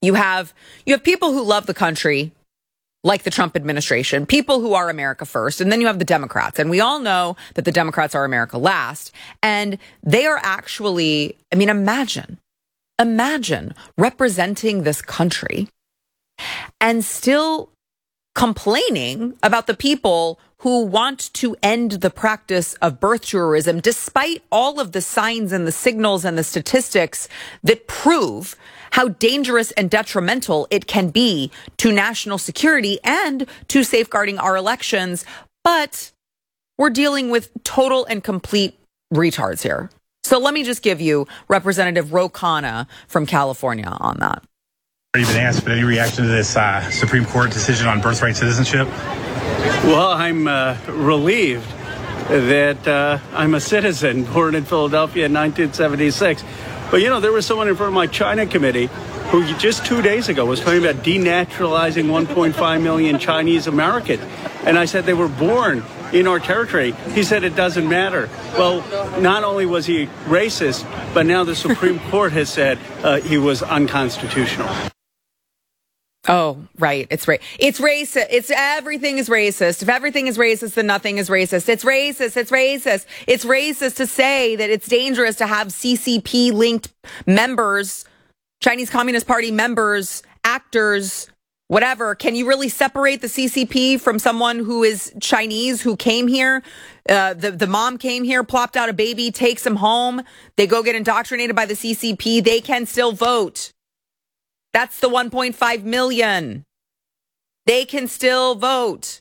You have people who love the country, like the Trump administration, people who are America first, and then you have the Democrats. And we all know that the Democrats are America last. And they are actually, I mean, imagine representing this country and still complaining about the people who want to end the practice of birth tourism, despite all of the signs and the signals and the statistics that prove how dangerous and detrimental it can be to national security and to safeguarding our elections. But we're dealing with total and complete retards here. So let me just give you Representative Ro Khanna from California on that. Already been asked, but any reaction to this Supreme Court decision on birthright citizenship? Well, I'm relieved that I'm a citizen born in Philadelphia in 1976. But, you know, there was someone in front of my China committee who just 2 days ago was talking about denaturalizing 1.5 million Chinese Americans. And I said they were born in our territory. He said it doesn't matter. Well, not only was he racist, but now the Supreme Court has said he was unconstitutional. Oh, right. It's racist. Everything is racist. If everything is racist, then nothing is racist. It's racist. It's racist. It's racist to say that it's dangerous to have CCP linked members, Chinese Communist Party members, actors, whatever. Can you really separate the CCP from someone who is Chinese, who came here? The mom came here, plopped out a baby, takes him home. They go get indoctrinated by the CCP. They can still vote. That's the 1.5 million. They can still vote.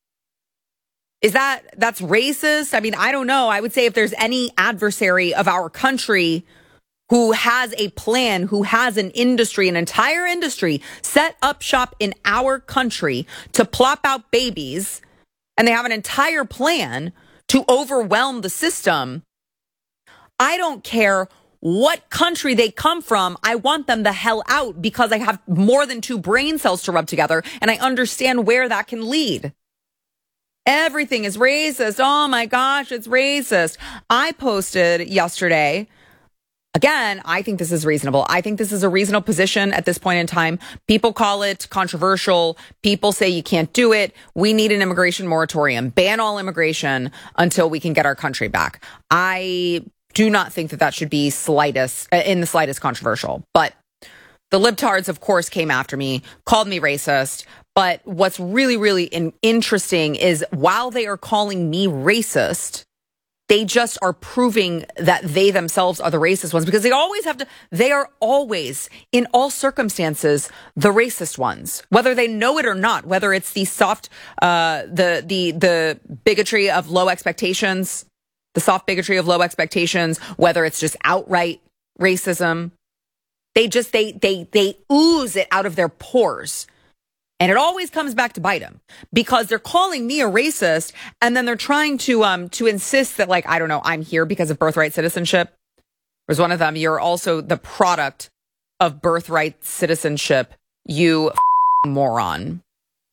That's racist? I mean, I don't know. I would say if there's any adversary of our country who has a plan, who has an industry, an entire industry set up shop in our country to plop out babies, and they have an entire plan to overwhelm the system, I don't care what country they come from. I want them the hell out because I have more than 2 brain cells to rub together, and I understand where that can lead. Everything is racist. Oh my gosh, it's racist. I posted yesterday. Again, I think this is reasonable. I think this is a reasonable position at this point in time. People call it controversial. People say you can't do it. We need an immigration moratorium. Ban all immigration until we can get our country back. I do not think that should be in the slightest controversial. But the libtards, of course, came after me, called me racist. But what's really, really interesting is while they are calling me racist, they just are proving that they themselves are the racist ones, because they are always, in all circumstances, the racist ones, whether they know it or not, whether it's the soft, the bigotry of low expectations, the soft bigotry of low expectations, whether it's just outright racism. They ooze it out of their pores. And it always comes back to bite them, because they're calling me a racist, and then they're trying to insist that, like, I don't know, I'm here because of birthright citizenship. There's one of them. You're also the product of birthright citizenship, you moron.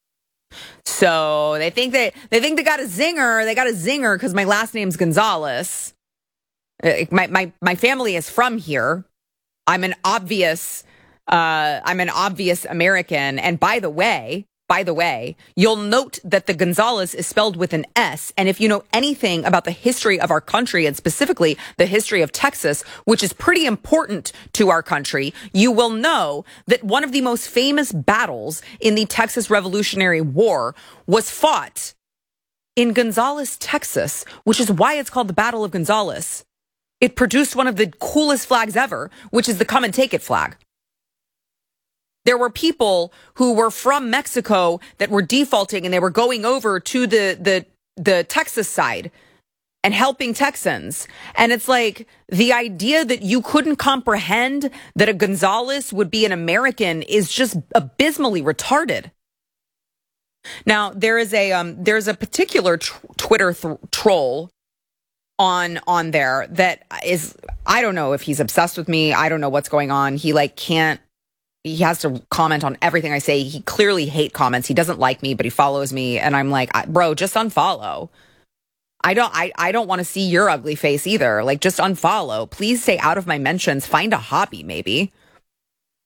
So they think they got a zinger. They got a zinger because my last name's Gonzalez. My family is from here. I'm an obvious American. And by the way, you'll note that the Gonzalez is spelled with an S. And if you know anything about the history of our country, and specifically the history of Texas, which is pretty important to our country, you will know that one of the most famous battles in the Texas Revolutionary War was fought in Gonzales, Texas, which is why it's called the Battle of Gonzales. It produced one of the coolest flags ever, which is the Come and Take It flag. There were people who were from Mexico that were defaulting, and they were going over to the Texas side and helping Texans. And it's like the idea that you couldn't comprehend that a Gonzalez would be an American is just abysmally retarded. Now, there's a particular Twitter troll on there that is, I don't know if he's obsessed with me. I don't know what's going on. He has to comment on everything I say. He clearly hate comments. He doesn't like me, but he follows me. And I'm like, bro, just unfollow. I don't want to see your ugly face either. Like, just unfollow. Please stay out of my mentions. Find a hobby, maybe.